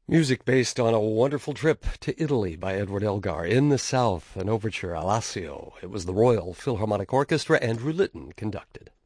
Music based on A Wonderful Trip to Italy by Edward Elgar. In the South, an overture, Alassio. It was the Royal Philharmonic Orchestra. Andrew Litton conducted.